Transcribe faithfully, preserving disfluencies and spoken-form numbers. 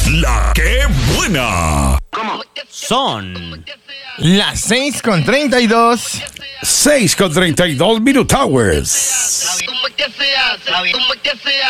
La que buena. ¿Cómo? Son las seis con treinta y dos. seis con treinta y dos Minute Hours. ¿Cómo es que se hace? ¿Cómo es que se hace?